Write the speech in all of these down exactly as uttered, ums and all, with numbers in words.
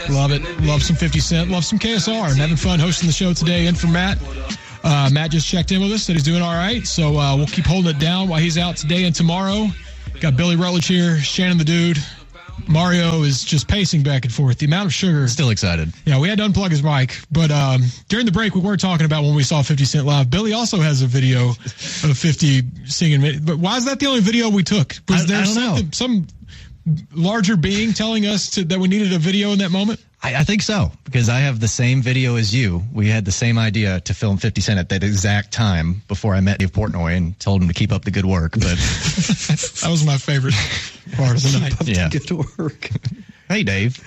Love it. Love some fifty Cent. Love some K S R. I'm having fun hosting the show today. And for Matt, uh, Matt just checked in with us, said he's doing all right. So uh, we'll keep holding it down while he's out today and tomorrow. Got Billy Rutledge here, Shannon the Dude. Mario is just pacing back and forth. The amount of sugar. Still excited. Yeah, we had to unplug his mic. But um, during the break, we weren't talking about when we saw fifty Cent live. Billy also has a video of fifty singing. But why is that the only video we took? Was I, there I don't know. some larger being telling us to, that we needed a video in that moment? I, I think so, because I have the same video as you. We had the same idea to film fifty Cent at that exact time before I met Dave Portnoy and told him to keep up the good work. But that was my favorite part of the night. Yeah. Good work. Hey, Dave.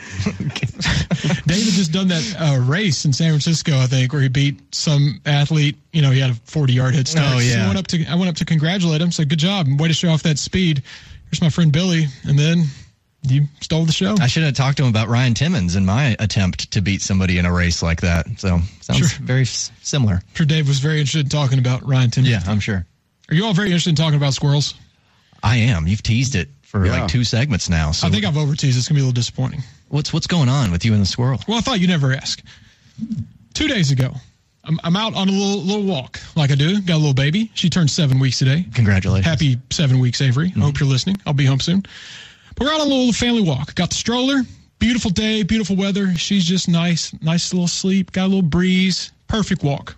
Dave had just done that uh, race in San Francisco, I think, where he beat some athlete. You know, he had a forty-yard head start. Oh, yeah. So I went up to I went up to congratulate him. Said, "Good job! Way to show off that speed." Here's my friend Billy, and then you stole the show. I should have talked to him about Ryan Timmons and my attempt to beat somebody in a race like that. So sounds Sure. very s- similar. I'm sure Dave was very interested in talking about Ryan Timmons. Yeah, I'm sure. Are you all very interested in talking about squirrels? I am. You've teased it for Yeah. like two segments now. So I think I've over teased. It's gonna be a little disappointing. what's what's going on with you and the squirrel? Well, I thought you'd never ask. Two days ago, I'm, I'm out on a little little walk, like I do. Got a little baby. She turned seven weeks today. Congratulations. Happy seven weeks, Avery. I hope you're listening. I'll be home soon. But we're out on a little family walk. Got the stroller. Beautiful day, beautiful weather. She's just nice, nice little sleep. Got a little breeze. Perfect walk.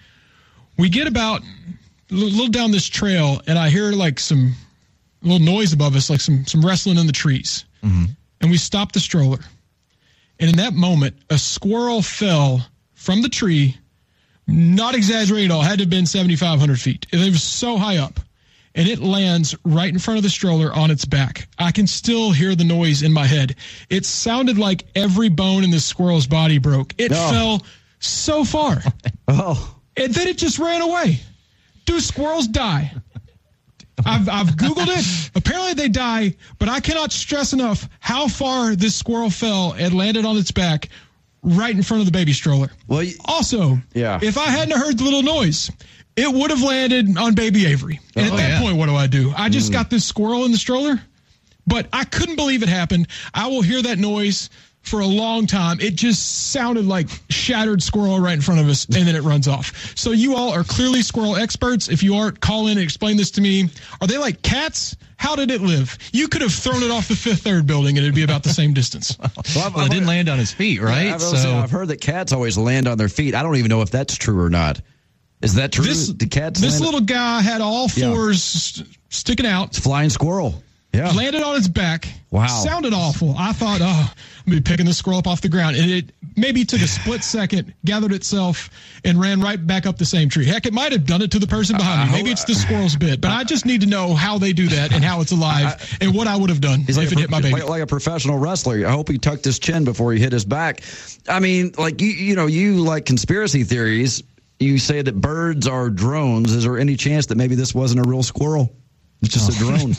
We get about a little down this trail, and I hear like some little noise above us, like some some wrestling in the trees. Mm-hmm. And we stop the stroller. And in that moment, a squirrel fell from the tree. Not exaggerating at all. Had to have been seventy-five hundred feet. It was so high up. And it lands right in front of the stroller on its back. I can still hear the noise in my head. It sounded like every bone in the squirrel's body broke. It Oh. fell so far. Oh. And then it just ran away. Do squirrels die? I've, I've Googled it. Apparently they die, but I cannot stress enough how far this squirrel fell and landed on its back right in front of the baby stroller. Well, y- Also, Yeah. if I hadn't heard the little noise, it would have landed on baby Avery. And Oh, at that yeah. point, what do I do? I just got this squirrel in the stroller, but I couldn't believe it happened. I will hear that noise for a long time. It just sounded like shattered squirrel right in front of us, and then it runs off. So you all are clearly squirrel experts. If you aren't, call in and explain this to me. Are they like cats? How did it live? You could have thrown it off the Fifth Third building, and it'd be about the same distance. Well, I've- Well, it didn't land on his feet, right? I've, so, I've heard that cats always land on their feet. I don't even know if that's true or not. Is that true? This, the cats this land- little guy had all Yeah. fours st- sticking out. It's a flying squirrel. Yeah. Landed on its back. Wow. Sounded awful. I thought, oh, I'm going to be picking the squirrel up off the ground. And it maybe took a split second, gathered itself, and ran right back up the same tree. Heck, it might have done it to the person behind me. Maybe it's the squirrel's bit. But I just need to know how they do that and how it's alive and what I would have done He's if like it a, hit my baby. Like, like a professional wrestler. I hope he tucked his chin before he hit his back. I mean, like, you, you know, you like conspiracy theories. You say that birds are drones. Is there any chance that maybe this wasn't a real squirrel? It's just Oh. a drone.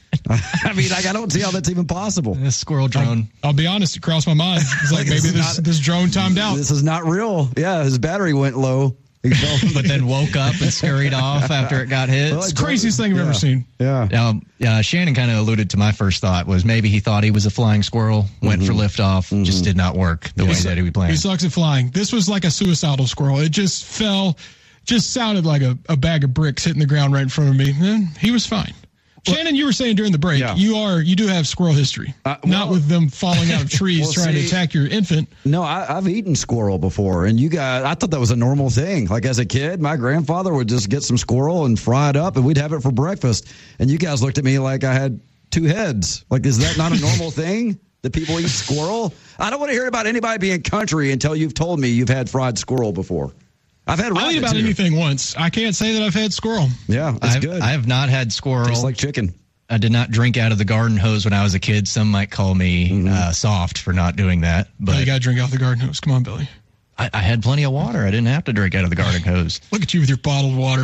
I mean, like, I don't see how that's even possible. This squirrel drone. I'll be honest, it crossed my mind. It's like Like, maybe this is this, not- this drone timed out. This is not real. Yeah, his battery went low. He fell- But then woke up and scurried off after it got hit. Well, It's the craziest thing I've ever Yeah. seen. Yeah. Um, uh, Shannon kind of alluded to my first thought was maybe he thought he was a flying squirrel, went for liftoff, just did not work the way that he He planned. sucks at flying. This was like a suicidal squirrel. It just fell, just sounded like a, a bag of bricks hitting the ground right in front of me. And he was fine. Shannon, you were saying during the break, Yeah. you are you do have squirrel history, Uh, not well- with them falling out of trees Well, trying to see- attack your infant. No, I, I've eaten squirrel before, and you guys, I thought that was a normal thing. Like as a kid, my grandfather would just get some squirrel and fry it up, and we'd have it for breakfast. And you guys looked at me like I had two heads. Like, is that not a normal thing that people eat squirrel? I don't want to hear about anybody being country until you've told me you've had fried squirrel before. I've had I'll eat rabbit about too. anything once. I can't say that I've had squirrel. Yeah, that's I've, good. I have not had squirrel. Tastes like chicken. I did not drink out of the garden hose when I was a kid. Some might call me Mm-hmm. uh, soft for not doing that, But but you got to drink out the garden hose. Come on, Billy. I, I had plenty of water. I didn't have to drink out of the garden hose. Look at you with your bottled water.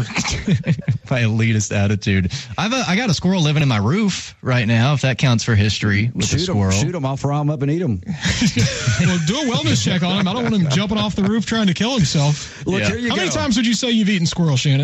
My elitist attitude. I've a, I got a squirrel living in my roof right now, if that counts for history with a Shoot squirrel. him, shoot him. I'll fry him up and eat him. Well, do a wellness check on him. I don't want him jumping off the roof trying to kill himself. Look, Yeah. here you How go. many times would you say you've eaten squirrel, Shannon?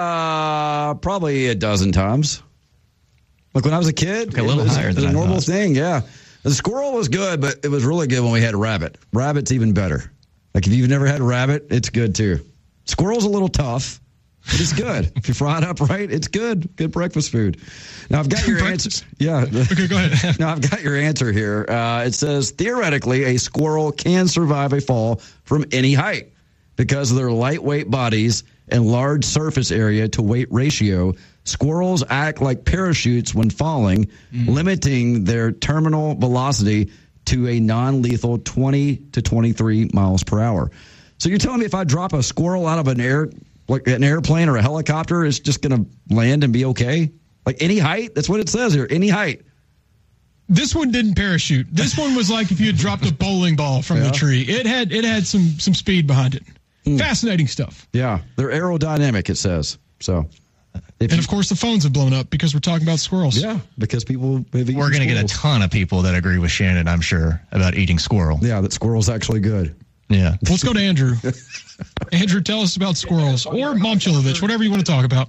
Uh, probably a dozen times. Like when I was a kid, Okay, a little it was, higher it was than a I normal thought. thing. Yeah, The squirrel was good, but it was really good when we had a rabbit. Rabbit's even better. Like if you've never had a rabbit, it's good too. Squirrel's a little tough, but it's good. If you fry it up right, it's good. Good breakfast food. Now I've got your answer. Yeah. Okay, go ahead. Now I've got your answer here. Uh, it says theoretically a squirrel can survive a fall from any height because of their lightweight bodies and large surface area to weight ratio. Squirrels act like parachutes when falling, mm. limiting their terminal velocity to a non-lethal twenty to twenty-three miles per hour. So you're telling me if I drop a squirrel out of an air, like an airplane or a helicopter, it's just going to land and be okay? Like any height? That's what it says here. Any height. This one didn't parachute. This one was like if you had dropped a bowling ball from yeah. the tree. It had it had some some speed behind it. Mm. Fascinating stuff. Yeah, they're aerodynamic, it says. So, and you, of course, the phones have blown up because we're talking about squirrels. Yeah, because people have eaten We're going to get a ton of people that agree with Shannon, I'm sure, about eating squirrel. Yeah, that squirrel's actually good. Yeah. Well, let's go to Andrew. Andrew, tell us about squirrels or Mom Chilovich, whatever you want to talk about.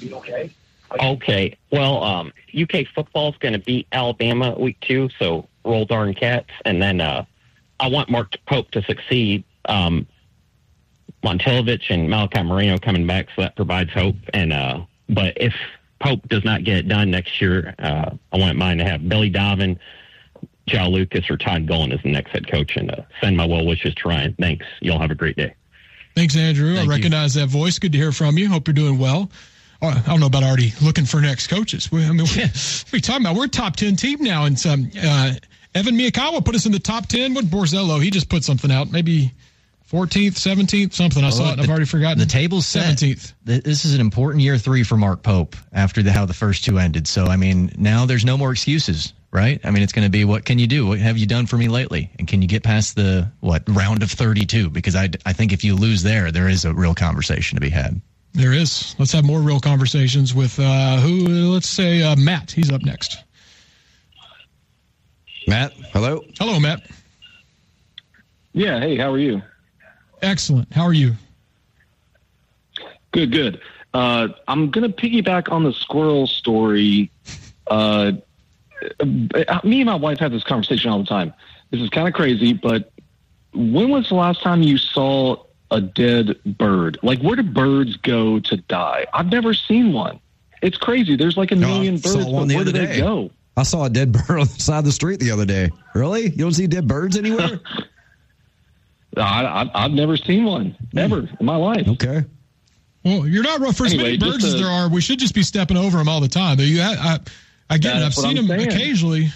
Okay. Well, um, U K football is going to beat Alabama week two, so roll darn cats. And then uh, I want Mark Pope to succeed. Um, Montelovich and Malachi Moreno coming back, so that provides hope. And uh, but if Pope does not get it done next year, uh, I want mine to have Billy Donovan, Joe Lucas, or Todd Gullen as the next head coach. And uh, send my well wishes to Ryan. Thanks. You'll have a great day. Thanks, Andrew. Thank I recognize you. that voice. Good to hear from you. Hope you're doing well. I don't know about already looking for next coaches. We, I mean, we, what are you talking about? We're a top ten team now. And some, uh, Evan Miyakawa put us in the top ten. What Borzello? He just put something out. Maybe fourteenth, seventeenth, something. I well, saw it and I've the, already forgotten. The table's set. seventeenth. This is an important year three for Mark Pope after the, how the first two ended. So, I mean, now there's no more excuses, right? I mean, it's going to be, what can you do? What have you done for me lately? And can you get past the, what, round of thirty-two? Because I, I think if you lose there, there is a real conversation to be had. There is. Let's have more real conversations with uh, who? Let's say uh, Matt. He's up next. Matt, hello. Hello, Matt. Yeah. Hey, how are you? Excellent. How are you? Good, good. Uh, I'm going to piggyback on the squirrel story. Uh, me and my wife have this conversation all the time. This is kind of crazy, but when was the last time you saw a dead bird? Like, where do birds go to die? I've never seen one. It's crazy. There's like a No, million I saw birds, one but the where other do they day. go? I saw a dead bird on the side of the street the other day. Really? You don't see dead birds anywhere? I, I, I've never seen one. Never in my life. Okay. Well, you're not rough for as Anyway, many birds just as a- there are. We should just be stepping over them all the time. You, I, I, again, That's I've what seen I'm them saying. occasionally.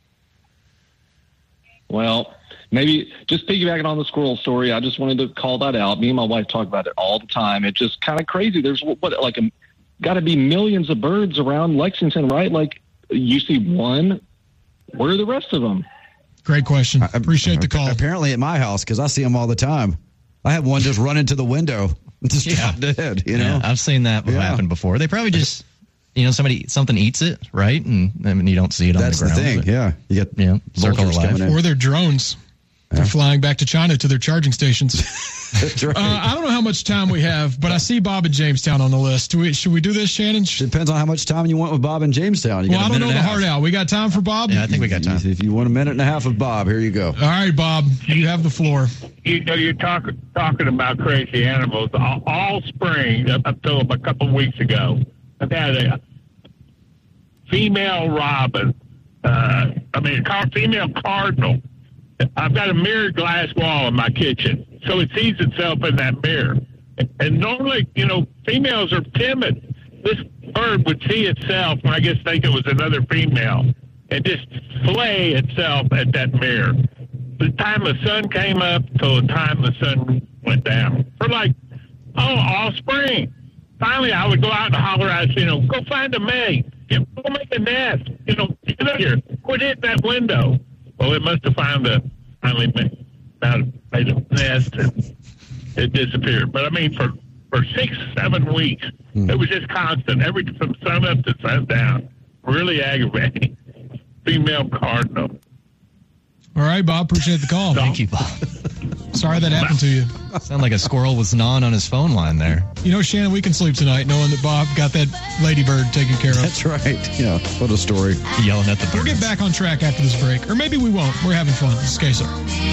Well, maybe just piggybacking on the squirrel story, I just wanted to call that out. Me and my wife talk about it all the time. It's just kind of crazy. There's what, like, a, got to be millions of birds around Lexington, right? Like, you see one, where are the rest of them? Great question. Appreciate the call. Apparently at my house, because I see them all the time. I had one just run into the window, just Yeah. drop dead. You know, Yeah, I've seen that Yeah. happen before. They probably just, you know, somebody, something eats it, right? And I mean, you don't see it on that's the the, ground. thing. but- Yeah, you get Yeah, circle vultures of life. coming in. Or their drones. They're flying back to China to their charging stations. That's right. Uh, I don't know how much time we have, but I see Bob in Jamestown on the list. Do we, should we do this, Shannon? Depends on how much time you want with Bob in Jamestown. You Well, got I a don't minute know the and a hard half. out. We got time for Bob? Yeah, I think we got time. If you want a minute and a half of Bob, here you go. All right, Bob. You have the floor. You know, you're talking talking about crazy animals all, all spring up until a couple of weeks ago. I've had a female robin. Uh, I mean, a car, female cardinal. I've got a mirrored glass wall in my kitchen, so it sees itself in that mirror. And normally, you know, females are timid. This bird would see itself, and I guess think it was another female, and just flay itself at that mirror. The time the sun came up till the time the sun went down. For like, oh, all spring. Finally, I would go out and holler at, you know, go find a mate. You know, go make a nest. You know, get up here. Quit hitting that window. Well, it must have found a, finally made, found, made a nest, and it disappeared. But I mean, for, for six, seven weeks, Hmm. it was just constant, every from sun up to sundown. Really aggravating. Female cardinal. All right, Bob. Appreciate the call. Thank you, Bob. Sorry that happened to you. Sound like a squirrel was gnawing on his phone line there. You know, Shannon, we can sleep tonight knowing that Bob got that ladybird taken care of. That's right. Yeah, what a story. Yelling at the birds. We'll get back on track after this break. Or maybe we won't. We're having fun. This is K S R.